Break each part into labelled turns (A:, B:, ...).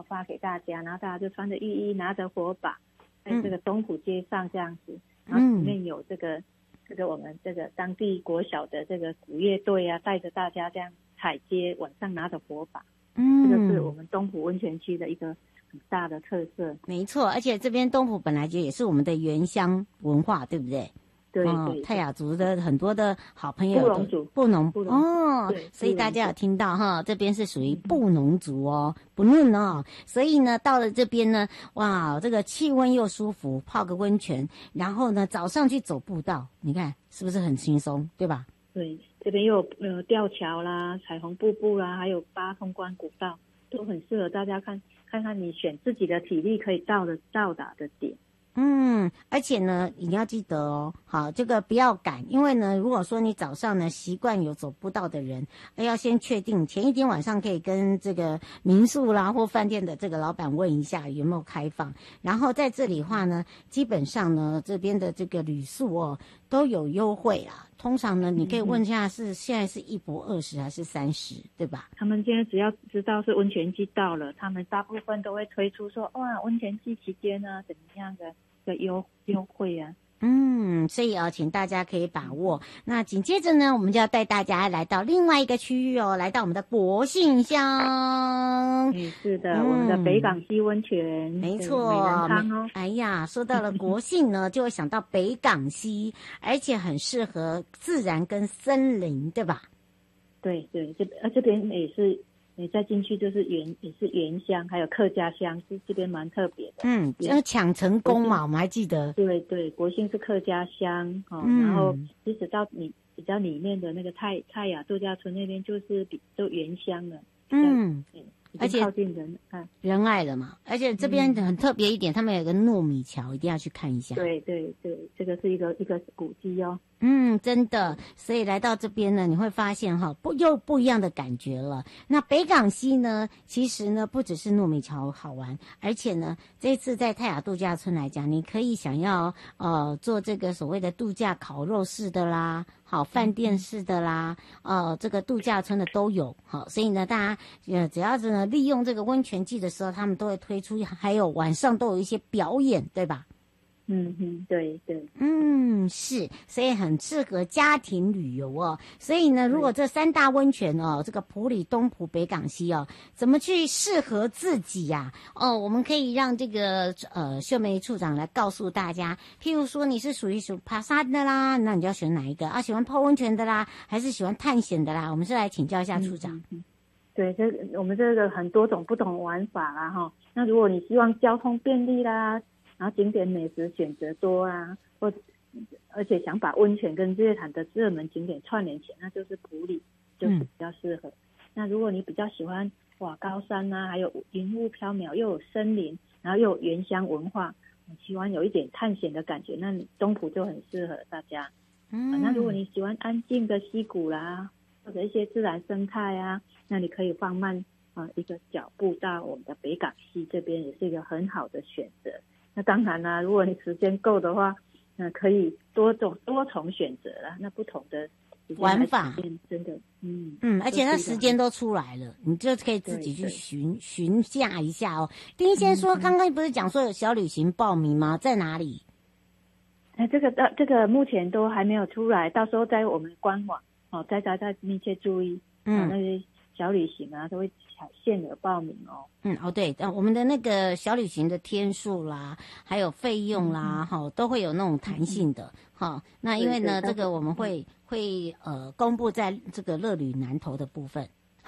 A: 发给大家，然后大家就穿着浴衣，拿着火把，在这个东埔街上这样子，然后里面有这个我们这个当地国小的这个鼓乐队啊，带着大家这样踩街，晚上拿着火把，这个是我们东埔温泉区的一个很大的特色。
B: 没错，而且这边东埔本来就也是我们的原乡文化，对不对？
A: 对对，
B: 泰雅族的很多的好朋友，
A: 布农
B: 哦，所以大家有听到哈，这边是属于布农族哦，不论哦，所以呢，到了这边呢，哇，这个气温又舒服，泡个温泉，然后呢，早上去走步道，你看是不是很轻松，对吧？
A: 对，这边又有吊桥啦、彩虹瀑布啦，还有八通关古道，都很适合大家看看你选自己的体力可以到达的点。
B: 而且呢，你要记得哦，好，这个不要赶，因为呢，如果说你早上呢习惯有走步道的人，要先确定前一天晚上可以跟这个民宿啦或饭店的这个老板问一下有没有开放，然后在这里的话呢，基本上呢这边的这个旅宿哦都有优惠啦。通常呢，你可以问一下现在是1博20还是30，对吧？
A: 他们现在只要知道是温泉季到了，他们大部分都会推出说，哇，温泉季期间呢怎么样的优惠啊。
B: 所以请大家可以把握。那紧接着呢，我们就要带大家来到另外一个区域哦，来到我们的国姓乡。
A: 是的，我们的北港溪温泉，
B: 没错，
A: 美人汤哦。
B: 哎呀，说到了国姓呢，就会想到北港溪，而且很适合自然跟森林，对吧？
A: 对对，这边也是。你再进去就是也是原乡，还有客家乡，这边蛮特别的。
B: 这个抢成功嘛，我们还记得。对
A: 对，国姓是客家乡然后即使到你比较里面的那个泰雅度假村那边，就是都原乡了。而且靠近
B: 仁爱了嘛，而且这边很特别一点，他们有个糯米桥，一定要去看一下。
A: 对，这个是一个古迹哦。
B: 真的，所以来到这边呢，你会发现又不一样的感觉了。那北港溪呢，其实呢不只是糯米桥好玩，而且呢，这次在泰雅度假村来讲，你可以想要做这个所谓的度假烤肉式的啦，好饭店式的啦，这个度假村的都有。好，所以呢，大家只要是呢利用这个温泉季的时候，他们都会推出，还有晚上都有一些表演，对吧？
A: 对，
B: 是，所以很适合家庭旅游哦。所以呢，如果这3大温泉哦，这个埔里、东埔、北港溪哦，怎么去适合自己呀？我们可以让这个秀梅处长来告诉大家。譬如说，你是属爬山的啦，那你就要选哪一个啊？喜欢泡温泉的啦，还是喜欢探险的啦？我们是来请教一下处长。
A: 对，我们这个很多种不同玩法啦哈。那如果你希望交通便利啦，然后景点美食选择多啊，而且想把温泉跟日月潭的热门景点串联起来，那就是埔里，就是比较适合。那如果你比较喜欢高山啊，还有云雾飘渺，又有森林，然后又有原乡文化，喜欢有一点探险的感觉，那东埔就很适合大家。那如果你喜欢安静的溪谷啦，或者一些自然生态啊，那你可以放慢一个脚步到我们的北港溪这边，也是一个很好的选择。那当然啦，如果你时间够的话，可以多重选择啦。那不同的
B: 玩法
A: 真的，
B: 而且它时间都出来了，你就可以自己去询价一下哦。丁先说，刚刚不是讲说有小旅行报名吗？在哪里？
A: 这个目前都还没有出来，到时候在我们官网大家再密切注意，那些小旅行啊都会限额报名哦。
B: 对，我们的那个小旅行的天数啦，还有费用啦，都会有那种弹性的。那因为呢，这个我们会公布在这个乐旅南投的部分。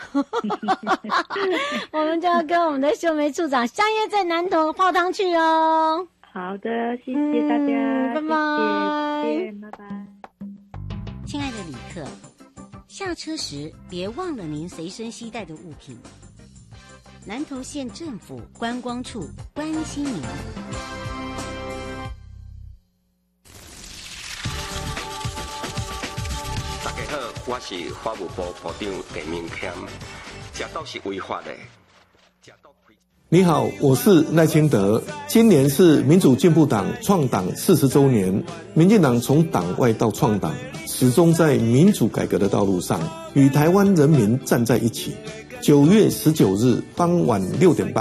B: 我们就要跟我们的秀梅处长相约在南投泡汤去哦。
A: 好的，谢谢大家，
B: 拜拜，
A: 谢谢，拜拜。
B: 亲爱的旅客，下车时别忘了您随身携带的物品。南投县政府观光处关心您。
C: 大家好，我是法务部部长陈明谦。吃豆是违法的。
D: 你好，我是赖清德。今年是民主进步党创党40周年，民进党从党外到创党，始终在民主改革的道路上与台湾人民站在一起。9月19日傍晚6点半。